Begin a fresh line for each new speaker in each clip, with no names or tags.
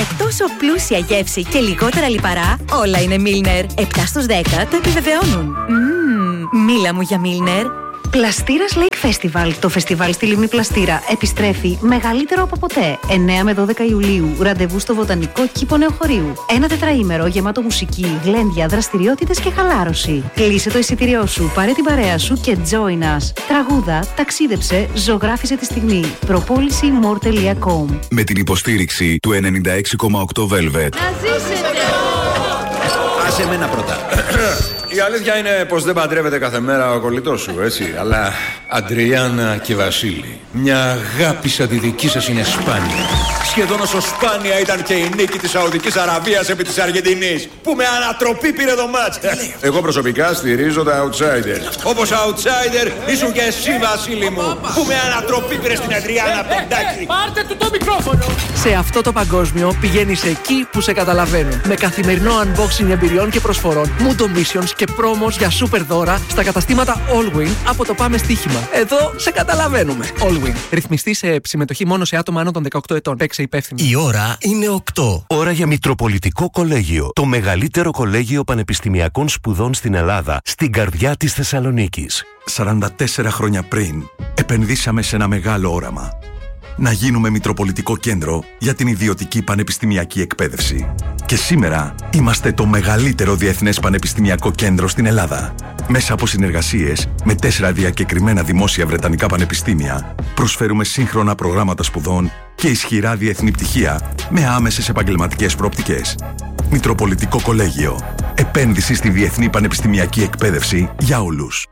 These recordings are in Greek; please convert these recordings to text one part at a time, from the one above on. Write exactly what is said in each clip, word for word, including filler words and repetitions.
Με τόσο πλούσια γεύση και λιγότερα λιπαρά, όλα είναι Milner. επτά στους δέκα το επιβεβαιώνουν. Μμμ, μίλα μου για Milner.
Πλαστήρας Lake Festival. Το φεστιβάλ στη Λίμνη Πλαστήρα επιστρέφει μεγαλύτερο από ποτέ. εννέα με δώδεκα Ιουλίου. Ραντεβού στο Βοτανικό Κήπο Νεοχωρίου. Ένα τετραήμερο γεμάτο μουσική, γλέντια, δραστηριότητες και χαλάρωση. Κλείσε το εισιτήριό σου, πάρε την παρέα σου και join us. Τραγούδα, ταξίδεψε, ζωγράφισε τη στιγμή. προπόληση μορ τελεία κομ.
Με την υποστήριξη του ενενήντα έξι κόμμα οκτώ Velvet.
Να ζήσετε!
Άσε εμένα πρώτα. Η αλήθεια είναι πως δεν παντρεύεται κάθε μέρα ο κολλητός σου, έτσι. Αλλά Αντριάννα και Βασίλη, μια αγάπη σαν τη δική σας είναι σπάνια. Σχεδόν όσο σπάνια ήταν και η νίκη της Σαουδικής Αραβίας επί της Αργεντινής, που με ανατροπή πήρε το μάτς. Εγώ προσωπικά στηρίζω τα outsiders. Όπως outsider ήσουν και εσύ, Βασίλη μου, που με ανατροπή πήρε στην Αντριάννα Πεντάκη.
Πάρτε του το μικρόφωνο! Σε αυτό το παγκόσμιο πηγαίνεις εκεί που σε καταλαβαίνουν. Με καθημερινό unboxing εμπειριών και προσφορών, Mundo Missions και πρόμος για super δώρα στα καταστήματα Allwin από το Πάμε Στοίχημα. Εδώ σε καταλαβαίνουμε. Allwin. Ρυθμιστή σε συμμετοχή μόνο σε άτομα άνω των δεκαοκτώ ετών. Παίξε υπεύθυνο.
Η ώρα είναι οκτώ. Ώρα για Μητροπολιτικό Κολέγιο. Το μεγαλύτερο κολέγιο πανεπιστημιακών σπουδών στην Ελλάδα, στην καρδιά της Θεσσαλονίκης.
σαράντα τέσσερα χρόνια πριν, επενδύσαμε σε ένα μεγάλο όραμα. Να γίνουμε Μητροπολιτικό Κέντρο για την ιδιωτική πανεπιστημιακή εκπαίδευση. Και σήμερα είμαστε το μεγαλύτερο διεθνές πανεπιστημιακό κέντρο στην Ελλάδα. Μέσα από συνεργασίες με τέσσερα διακεκριμένα δημόσια βρετανικά πανεπιστήμια, προσφέρουμε σύγχρονα προγράμματα σπουδών και ισχυρά διεθνή πτυχία με άμεσες επαγγελματικές προοπτικές. Μητροπολιτικό Κολέγιο. Επένδυση στη διεθνή πανεπιστημιακή εκπαίδευση για όλους.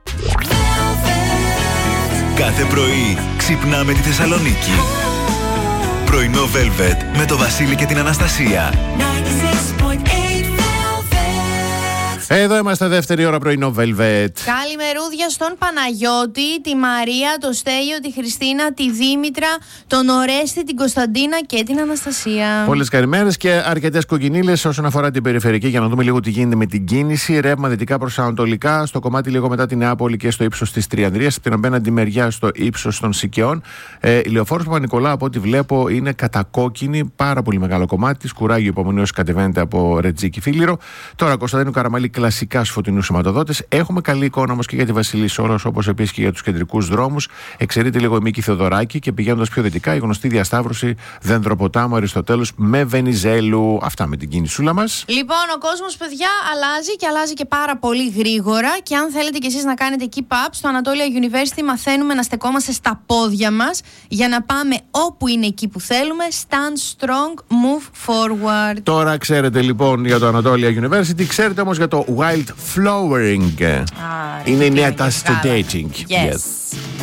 Κάθε πρωί ξυπνάμε τη Θεσσαλονίκη. Πρωινό Velvet με το Βασίλη και την Αναστασία.
Εδώ είμαστε δεύτερη ώρα πρωινό Velvet.
Καλημερούδια στον Παναγιώτη, τη Μαρία, το Στέλιο, τη Χριστίνα, τη Δήμητρα, τον Ορέστη, την Κωνσταντίνα και την Αναστασία.
Πολλές καλημέρες και αρκετές κοκκινίλες όσον αφορά την περιφερειακή, για να δούμε λίγο τι γίνεται με την κίνηση. Ρεύμα δυτικά προς ανατολικά, στο κομμάτι λίγο μετά την Νεάπολη και στο ύψος της Τριανδρίας, από την απέναντι μεριά στο ύψος των Σικαιών. Ε, η Λεωφόρος Παπα-Νικολάου, από ό,τι βλέπω, είναι κατακόκκινη, πάρα πολύ μεγάλο κομμάτι. Σκουράγιο υπομονή όσοι κατεβαίνετε από Ρετζίκι Φίλιρο. Τώρα Κωνσταντίνου Καραμαλή, κλασικά στους φωτεινούς σηματοδότες. Έχουμε καλή εικόνα όμως και για τη Βασιλή Σόρος, όπως επίσης και για τους κεντρικούς δρόμους. Εξαιρείται λίγο η Μίκη Θεοδωράκη και πηγαίνοντας πιο δυτικά, η γνωστή διασταύρωση Δέντροποτάμου Αριστοτέλους με Βενιζέλου. Αυτά με την κίνησούλα μας.
Λοιπόν, ο κόσμος, παιδιά, αλλάζει και αλλάζει και πάρα πολύ γρήγορα. Και αν θέλετε κι εσείς να κάνετε keep up, στο Anatolia University μαθαίνουμε να στεκόμαστε στα πόδια μας για να πάμε όπου είναι εκεί που θέλουμε. Stand strong, move forward.
Τώρα ξέρετε λοιπόν για το Anatolia University, ξέρετε όμως για το Wild Flowering.
Ah,
είναι η νέα τάση στο dating.
Yes. yes.